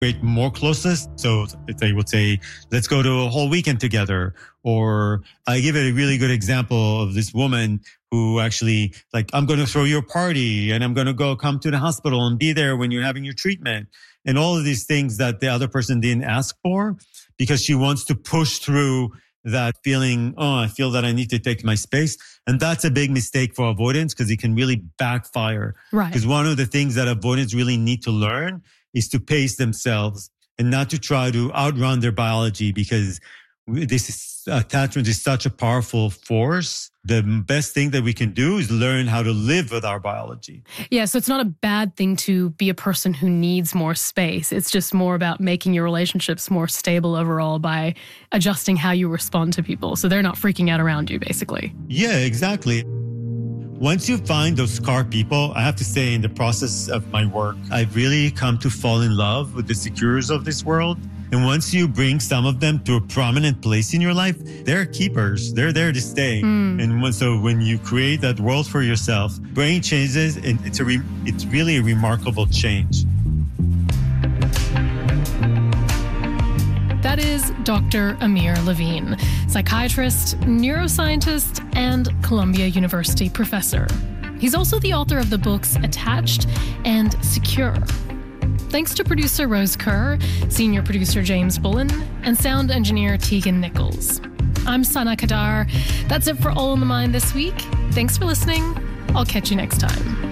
create more closeness. So they would say, let's go to a whole weekend together. Or I give it a really good example of this woman who actually like, I'm going to throw you a party and I'm going to come to the hospital and be there when you're having your treatment. And all of these things that the other person didn't ask for because she wants to push through that feeling, oh, I feel that I need to take my space. And that's a big mistake for avoidance because it can really backfire. Right. Because one of the things that avoidants really need to learn is to pace themselves and not to try to outrun their biology because attachment is such a powerful force. The best thing that we can do is learn how to live with our biology. Yeah, so it's not a bad thing to be a person who needs more space. It's just more about making your relationships more stable overall by adjusting how you respond to people so they're not freaking out around you, basically. Yeah, exactly. Once you find those scar people, I have to say in the process of my work, I've really come to fall in love with the secures of this world. And once you bring some of them to a prominent place in your life, they're keepers. They're there to stay. And so when you create that world for yourself, brain changes and it's really a remarkable change. That is Dr. Amir Levine, psychiatrist, neuroscientist, and Columbia University professor. He's also the author of the books Attached and Secure. Thanks to producer Rose Kerr, senior producer James Bullen, and sound engineer Tegan Nichols. I'm Sana Kadar. That's it for All in the Mind this week. Thanks for listening. I'll catch you next time.